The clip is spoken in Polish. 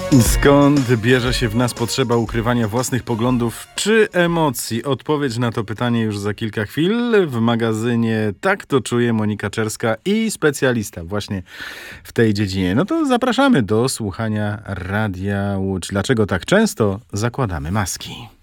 Skąd bierze się w nas potrzeba ukrywania własnych poglądów czy emocji? Odpowiedź na to pytanie już za kilka chwil w magazynie Tak to czuje Monika Czerska i specjalista właśnie w tej dziedzinie. No to zapraszamy do słuchania Radia Łódź. Dlaczego tak często zakładamy maski?